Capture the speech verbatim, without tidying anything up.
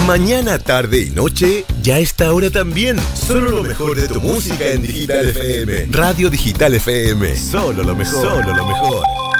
Mañana, tarde y noche, ya está hora también. Solo lo mejor de tu música en Digital F M. Radio Digital F M. Solo lo mejor. Solo lo mejor.